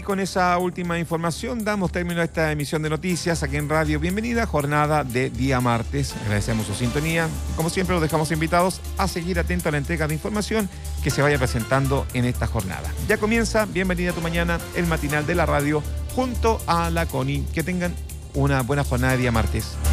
Y con esa última información damos término a esta emisión de noticias aquí en Radio Bienvenida, jornada de día martes. Agradecemos su sintonía. Como siempre, los dejamos invitados a seguir atentos a la entrega de información que se vaya presentando en esta jornada. Ya comienza Bienvenida a tu mañana, el matinal de la radio, junto a la Connie. Que tengan una buena jornada de día martes.